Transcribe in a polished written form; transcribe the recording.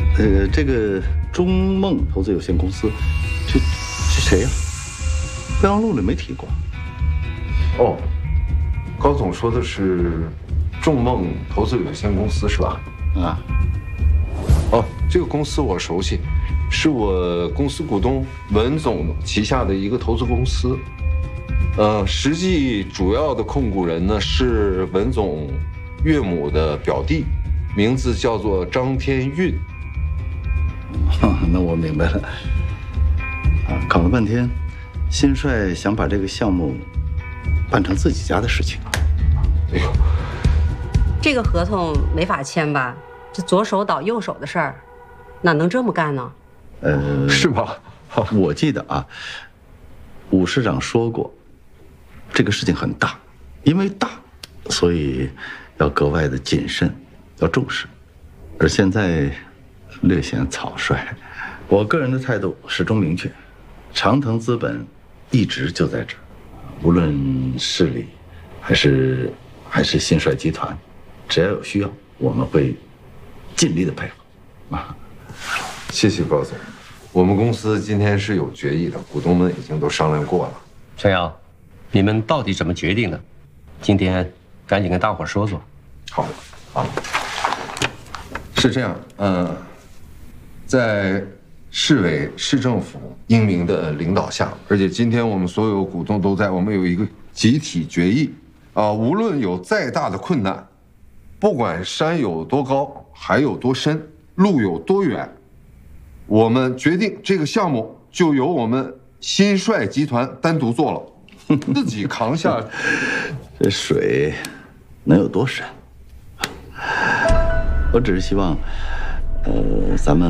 这个中梦投资有限公司，这谁呀？备忘录里没提过。 哦，高总说的是众梦投资有限公司是吧？ 啊。 哦，这个公司我熟悉，是我公司股东文总旗下的一个投资公司。实际主要的控股人呢是文总岳母的表弟，名字叫做张天运。 那我明白了。搞了半天，新帅想把这个项目办成自己家的事情啊。 哎呦， 这个合同没法签吧？这左手倒右手的事儿，哪能这么干呢？ 是吗？ 我记得啊，武市长说过，这个事情很大，因为大，所以要格外的谨慎，要重视。而现在略显草率，我个人的态度始终明确，长腾资本一直就在这儿，无论市里还是新帅集团，只要有需要，我们会尽力的配合。啊， 谢谢高总。我们公司今天是有决议的，股东们已经都商量过了。 陈阳，你们到底怎么决定的？今天赶紧跟大伙说说。 好，是这样，在市委市政府英明的领导下，而且今天我们所有股东都在，我们有一个集体决议啊，无论有再大的困难，不管山有多高，海有多深，路有多远，我们决定这个项目就由我们新帅集团单独做了，自己扛下。 这水能有多深？我只是希望，咱们